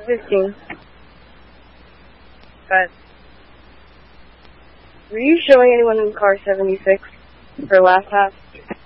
15. But were you showing anyone in car 76 for last half?